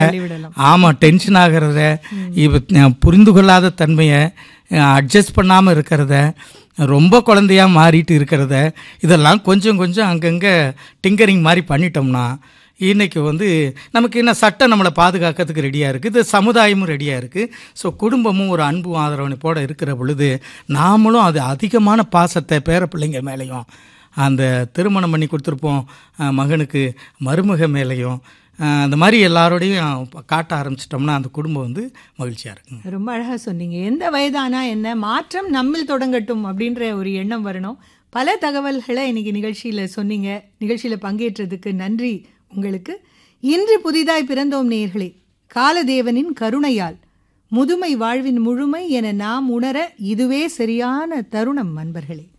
தள்ளிவிடலாம். ஆமாம், டென்ஷன் ஆகிறத, புரிந்து கொள்ளாத தன்மையை, அட்ஜஸ்ட் பண்ணாமல் இருக்கிறத, ரொம்ப குழந்தையாக மாறிட்டு இருக்கிறத, இதெல்லாம் கொஞ்சம் கொஞ்சம் அங்கங்கே டிங்கரிங் மாதிரி பண்ணிட்டோம்னா இன்றைக்கி நமக்கு என்ன சட்டம் நம்மளை பாதுகாக்கிறதுக்கு ரெடியாக இருக்குது, இது சமுதாயமும் ரெடியாக இருக்குது. ஸோ குடும்பமும் ஒரு அன்பும் ஆதரவணைப்போடு இருக்கிற பொழுது நாமளும் அது அதிகமான பாசத்தை பேர பிள்ளைங்க மேலேயும், அந்த திருமணம் பண்ணி கொடுத்துருப்போம் மகனுக்கு மருமக மேலேயும், அந்த மாதிரி எல்லாரோடையும் காட்ட ஆரம்பிச்சிட்டோம்னா அந்த குடும்பம் மகிழ்ச்சியாக இருக்குங்க. ரொம்ப அழகாக சொன்னீங்க. எந்த வயதானா என்ன, மாற்றம் நம்மில் தொடங்கட்டும் அப்படின்ற ஒரு எண்ணம் வரணும். பல தகவல்களை இன்னைக்கு நிகழ்ச்சியில் சொன்னீங்க. நிகழ்ச்சியில் பங்கேற்றதுக்கு நன்றி உங்களுக்கு. இன்று புதிதாய் பிறந்தோம் நேயர்களே, காலதேவனின் கருணையால் முதுமை வாழ்வின் முழுமை என நாம் உணர இதுவே சரியான தருணம் நண்பர்களே.